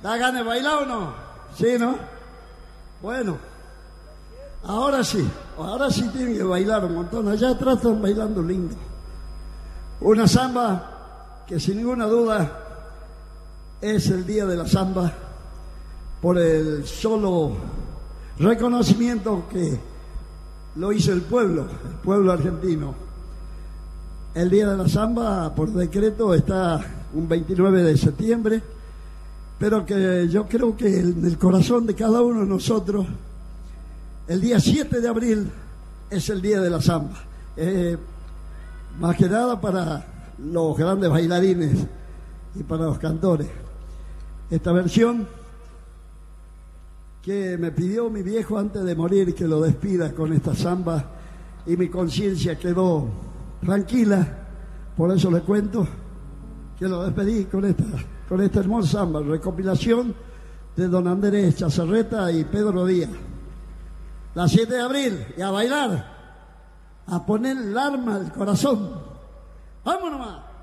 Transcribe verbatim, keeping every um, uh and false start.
¿Da ganas de bailar o no? Sí, ¿no? Bueno, ahora sí, ahora sí tienen que bailar un montón. Allá atrás están bailando lindo. Una samba que sin ninguna duda es el día de la samba por el solo reconocimiento que lo hizo el pueblo, el pueblo argentino. El día de la samba por decreto está un veintinueve de septiembre, pero que yo creo que en el corazón de cada uno de nosotros el día siete de abril es el día de la samba, eh, más que nada para los grandes bailarines y para los cantores. Esta versión que me pidió mi viejo antes de morir que lo despida con esta samba, y mi conciencia quedó tranquila, por eso le cuento que lo despedí con esta, con esta hermosa samba, recopilación de don Andrés Chazarreta y Pedro Díaz. La siete de abril, y a bailar, a poner el arma al corazón. ¡Vamos nomás!